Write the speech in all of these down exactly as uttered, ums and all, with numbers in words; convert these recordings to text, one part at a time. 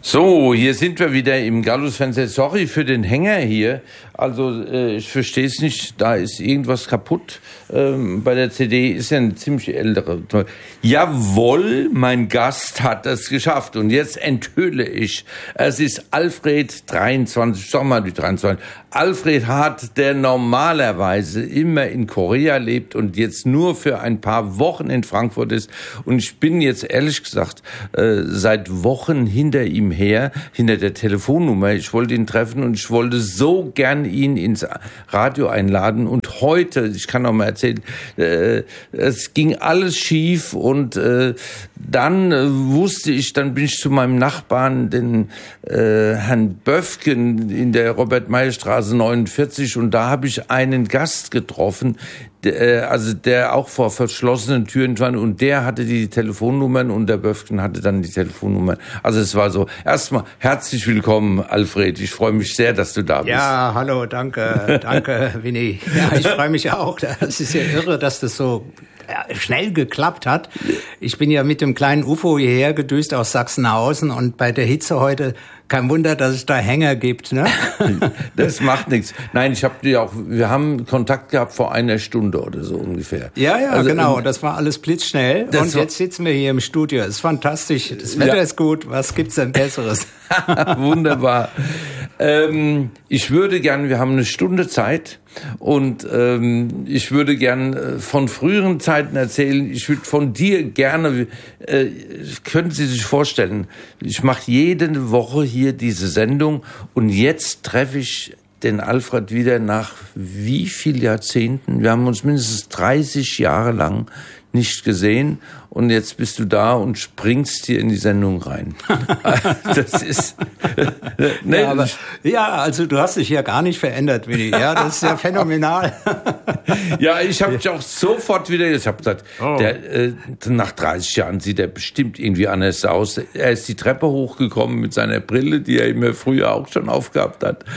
So, hier sind wir wieder im Gallus-Fenster. Sorry für den Hänger hier. Also äh, ich verstehe es nicht, da ist irgendwas kaputt. Ähm, bei der C D ist ja eine ziemlich ältere. Jawohl, mein Gast hat es geschafft. Und jetzt enthülle ich, es ist Alfred dreiundzwanzig, sag mal die dreiundzwanzig. Alfred Hart, der normalerweise immer in Korea lebt und jetzt nur für ein paar Wochen in Frankfurt ist. Und ich bin jetzt ehrlich gesagt äh, seit Wochen hinter ihm her, hinter der Telefonnummer. Ich wollte ihn treffen und ich wollte so gern ihn ins Radio einladen. Und heute, ich kann noch mal erzählen, äh, es ging alles schief und äh, dann äh, wusste ich, dann bin ich zu meinem Nachbarn, den äh, Herrn Böfken in der Robert-Meyer-Straße neunundvierzig, und da habe ich einen Gast getroffen, der, also der auch vor verschlossenen Türen war, und der hatte die Telefonnummern und der Böfken hatte dann die Telefonnummern. Also es war so. Erstmal herzlich willkommen, Alfred. Ich freue mich sehr, dass du da bist. Ja, hallo, danke, danke, Winnie. Ja, ich freue mich auch. Das ist ja irre, dass das so schnell geklappt hat. Ich bin ja mit dem kleinen U F O hierher gedüst aus Sachsenhausen, und bei der Hitze heute kein Wunder, dass es da Hänger gibt, ne? Das macht nichts. Nein, ich habe dir auch, wir haben Kontakt gehabt vor einer Stunde oder so ungefähr. Ja, ja, also, genau. Das war alles blitzschnell. Und jetzt sitzen wir hier im Studio. Es ist fantastisch. Das Wetter ja. ist gut. Was gibt's denn Besseres? Wunderbar. Ähm, ich würde gern, wir haben eine Stunde Zeit, und ähm, ich würde gern von früheren Zeiten erzählen. Ich würde von dir gerne, äh, können Sie sich vorstellen, ich mache jede Woche hier diese Sendung, und jetzt treffe ich den Alfred wieder nach wie viel Jahrzehnten? Wir haben uns mindestens dreißig Jahre lang nicht gesehen, und jetzt bist du da und springst hier in die Sendung rein. Das ist ne, ja, aber, ja, also du hast dich ja gar nicht verändert, Winnie. Ja, das ist ja phänomenal. Ja, ich habe dich auch sofort wieder, ich habe gesagt, oh. der, äh, nach dreißig Jahren sieht er bestimmt irgendwie anders aus. Er ist die Treppe hochgekommen mit seiner Brille, die er immer früher auch schon aufgehabt hat,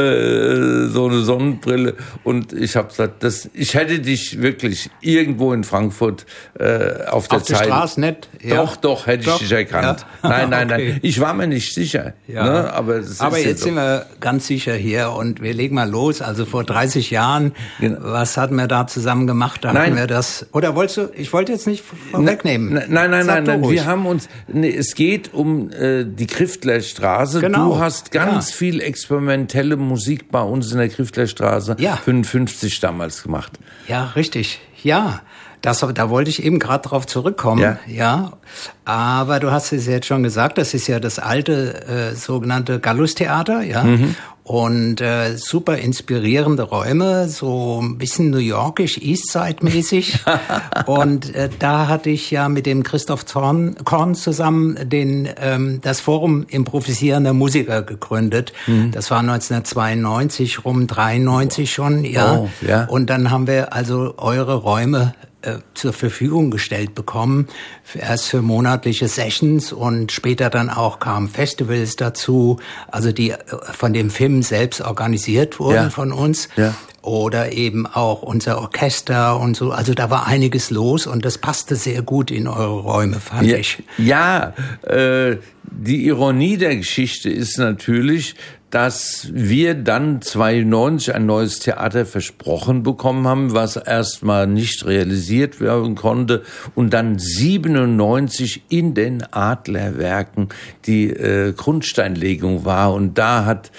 äh, so eine Sonnenbrille, und ich habe gesagt, das, ich hätte dich wirklich irgendwo in Frankfurt äh, auf der Auf der Straße nicht? Ja. Doch, doch, hätte doch. ich dich erkannt. Ja. Nein, nein, okay. nein. Ich war mir nicht sicher. Ja. Ne? Aber, es aber ist jetzt ja sind wir ganz sicher hier, und wir legen mal los. Also vor dreißig Jahren, genau. Was hatten wir da zusammen gemacht? Da nein. hatten wir das. Oder wolltest du, ich wollte jetzt nicht vorwegnehmen. Nein, nein, nein, nein, nein. Wir haben uns, nee, es geht um äh, die Kriftlerstraße. Genau. Du hast ganz ja. viel experimentelle Musik bei uns in der Kriftlerstraße ja. fünfundfünfzig damals gemacht. Ja, richtig. Ja. Das, da wollte ich eben gerade drauf zurückkommen, ja. ja. Aber du hast es jetzt schon gesagt, das ist ja das alte äh, sogenannte Gallus-Theater, ja. Mhm. Und äh, super inspirierende Räume, so ein bisschen New Yorkisch, Eastside-mäßig. Und äh, da hatte ich ja mit dem Christoph Zorn, Korn zusammen den ähm, das Forum improvisierender Musiker gegründet. Mhm. Das war neunzehnhundertzweiundneunzig, rum dreiundneunzig schon, ja. Oh, ja. Und dann haben wir also eure Räume äh, zur Verfügung gestellt bekommen, erst für monatliche Sessions, und später dann auch kamen Festivals dazu, also die äh, von dem Film selbst organisiert wurden ja. von uns. Ja. Oder eben auch unser Orchester und so. Also da war einiges los, und das passte sehr gut in eure Räume, fand ja, ich. Ja, äh, die Ironie der Geschichte ist natürlich, dass wir dann zweiundneunzig ein neues Theater versprochen bekommen haben, was erstmal nicht realisiert werden konnte, und dann siebenundneunzig in den Adlerwerken die äh, Grundsteinlegung war, und da hat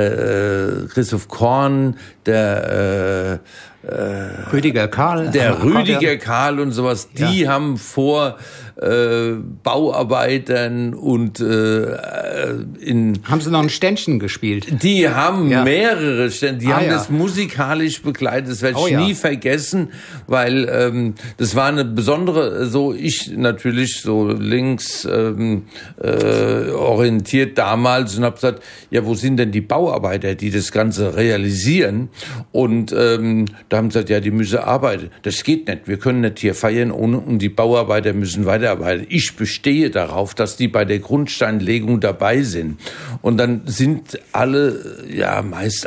äh, Christoph Korn, der äh, Rüdiger Karl, der Rüdiger Karl und sowas, die ja. haben vor äh, Bauarbeitern und äh, in haben sie noch ein Ständchen gespielt? Die haben ja. mehrere Ständchen, die ah, haben ja. das musikalisch begleitet. Das werde ich oh, ja. nie vergessen, weil ähm, das war eine besondere, so ich natürlich so links ähm, äh, orientiert damals, und habe gesagt, ja, wo sind denn die Bauarbeiter, die das Ganze realisieren? Und ähm, da haben sie gesagt, ja, die müssen arbeiten. Das geht nicht. Wir können nicht hier feiern, ohne, und die Bauarbeiter müssen weiterarbeiten. Ich bestehe darauf, dass die bei der Grundsteinlegung dabei sind. Und dann sind alle, ja, meist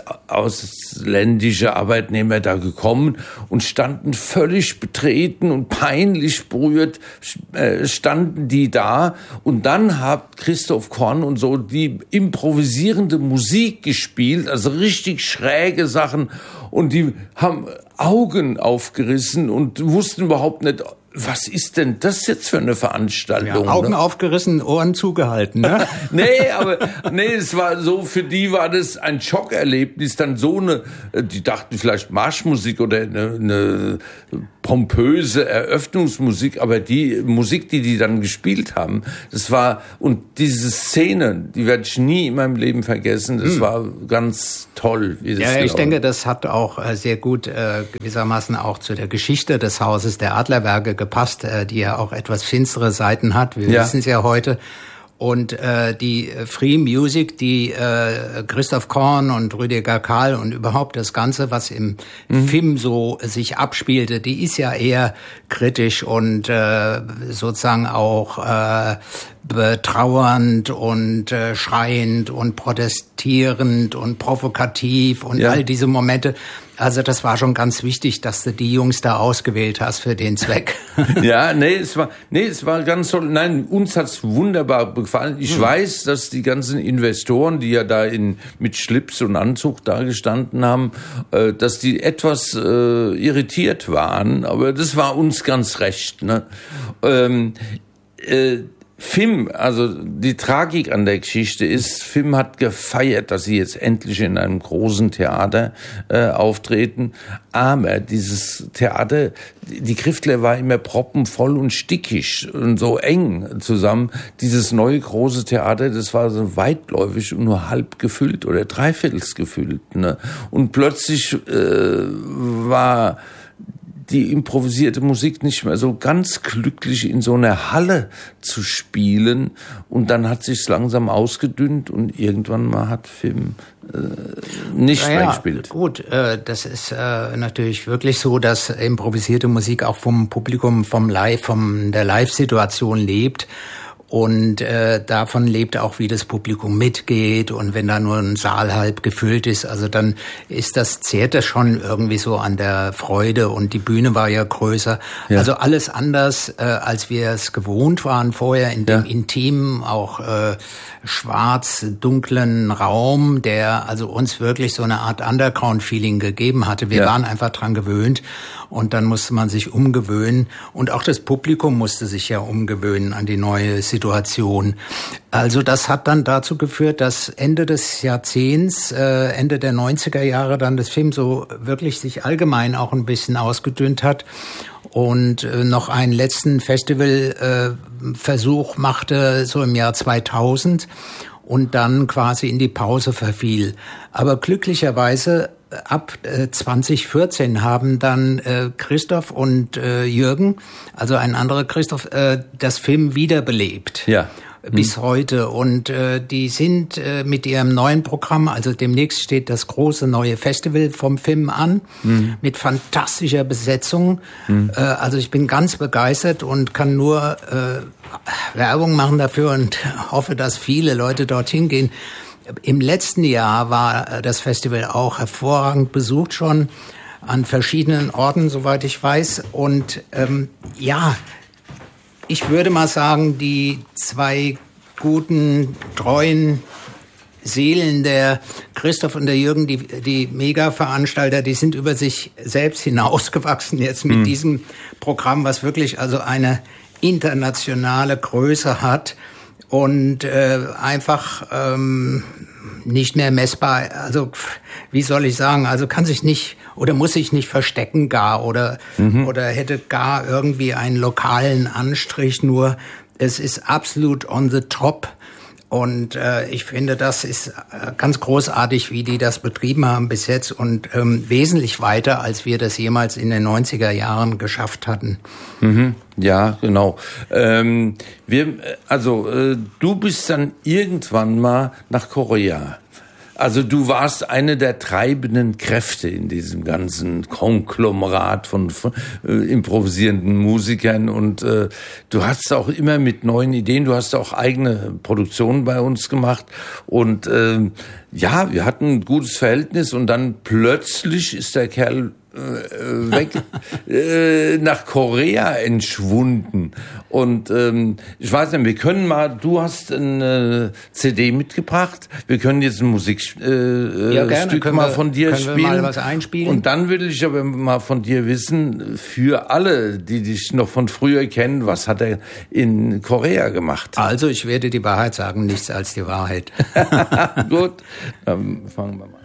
ausländische Arbeitnehmer da gekommen und standen völlig betreten und peinlich berührt, äh, standen die da. Und dann hat Christoph Korn und so die improvisierende Musik gespielt, also richtig schräge Sachen. Und die haben Augen aufgerissen und wussten überhaupt nicht, was ist denn das jetzt für eine Veranstaltung? Ja, Augen ne? aufgerissen, Ohren zugehalten, ne? nee, aber nee, es war so, für die war das ein Schockerlebnis, dann so eine, die dachten vielleicht Marschmusik oder eine, eine pompöse Eröffnungsmusik, aber die Musik, die die dann gespielt haben, das war, und diese Szene, die werde ich nie in meinem Leben vergessen, das hm. war ganz toll. Wie das ja, ich gelaufen. denke, das hat auch sehr gut äh, gewissermaßen auch zu der Geschichte des Hauses der Adlerwerke gepasst, äh, die ja auch etwas finstere Seiten hat. Wir ja. wissen es ja heute. Und äh, die Free Music, die äh, Christoph Korn und Rüdiger Kahl und überhaupt das Ganze, was im mhm. Film so sich abspielte, die ist ja eher kritisch und äh, sozusagen auch äh, betrauernd und äh, schreiend und protestierend und provokativ und ja. all diese Momente. Also das war schon ganz wichtig, dass du die Jungs da ausgewählt hast für den Zweck. Ja, nee, es war, nee, es war ganz toll. Nein, uns hat's wunderbar gefallen. Ich hm. weiß, dass die ganzen Investoren, die ja da in, mit Schlips und Anzug da gestanden haben, äh, dass die etwas äh, irritiert waren. Aber das war uns ganz recht, ne? Ähm, äh, Film, also die Tragik an der Geschichte ist, Film hat gefeiert, dass sie jetzt endlich in einem großen Theater äh, auftreten. Aber dieses Theater, die Griftler war immer proppenvoll und stickig und so eng zusammen. Dieses neue große Theater, das war so weitläufig und nur halb gefüllt oder dreiviertels gefüllt. Ne? Und plötzlich äh, war die improvisierte Musik nicht mehr so ganz glücklich in so einer Halle zu spielen. Und dann hat sich's langsam ausgedünnt und irgendwann mal hat Film äh, nicht naja, mehr gespielt. Gut, äh, das ist äh, natürlich wirklich so, dass improvisierte Musik auch vom Publikum, vom Live, von der Live-Situation lebt. Und äh, davon lebt auch, wie das Publikum mitgeht. Und wenn da nur ein Saal halb gefüllt ist, also dann ist das, zehrt das schon irgendwie so an der Freude. Und die Bühne war ja größer. Ja. Also alles anders, äh, als wir es gewohnt waren vorher, in dem ja. intimen, auch äh, schwarz-dunklen Raum, der also uns wirklich so eine Art Underground-Feeling gegeben hatte. Wir ja. waren einfach dran gewöhnt. Und dann musste man sich umgewöhnen. Und auch das Publikum musste sich ja umgewöhnen an die neue Situation. Also das hat dann dazu geführt, dass Ende des Jahrzehnts, äh, Ende der neunziger Jahre dann das Film so wirklich sich allgemein auch ein bisschen ausgedünnt hat. Und äh, noch einen letzten Festivalversuch äh, machte so im Jahr zweitausend und dann quasi in die Pause verfiel. Aber glücklicherweise ab äh, zwanzig vierzehn haben dann äh, Christoph und äh, Jürgen, also ein anderer Christoph, äh, das Film wiederbelebt. Ja. Bis hm. heute. Und äh, die sind äh, mit ihrem neuen Programm, also demnächst steht das große neue Festival vom Film an, hm. mit fantastischer Besetzung. Hm. Äh, also ich bin ganz begeistert und kann nur äh, Werbung machen dafür und hoffe, dass viele Leute dorthin gehen. Im letzten Jahr war das Festival auch hervorragend besucht schon an verschiedenen Orten, soweit ich weiß. Und ähm, ja, ich würde mal sagen, die zwei guten, treuen Seelen, der Christoph und der Jürgen, die, die Mega-Veranstalter, die sind über sich selbst hinausgewachsen jetzt mit mhm. diesem Programm, was wirklich also eine internationale Größe hat und äh, einfach ähm, nicht mehr messbar, also wie soll ich sagen, also kann sich nicht oder muss sich nicht verstecken gar oder mhm. oder hätte gar irgendwie einen lokalen Anstrich, nur es ist absolut on the top. Und äh, ich finde, das ist äh, ganz großartig, wie die das betrieben haben bis jetzt und ähm, wesentlich weiter, als wir das jemals in den neunziger Jahren geschafft hatten. Mhm. Ja, genau. Ähm, wir, also äh, du bist dann irgendwann mal nach Korea Also du warst eine der treibenden Kräfte in diesem ganzen Konglomerat von, von äh, improvisierenden Musikern und äh, du hast auch immer mit neuen Ideen, du hast auch eigene Produktionen bei uns gemacht und äh, ja, wir hatten ein gutes Verhältnis und dann plötzlich ist der Kerl äh, weg äh, nach Korea entschwunden und ähm, ich weiß nicht, wir können mal, du hast eine C D mitgebracht, wir können jetzt ein Musikstück äh, ja, Stück mal von dir können spielen. Wir mal was einspielen Und dann will ich aber mal von dir wissen, für alle, die dich noch von früher kennen, was hat er in Korea gemacht? Also ich werde die Wahrheit sagen, nichts als die Wahrheit. Gut, dann fangen wir mal an.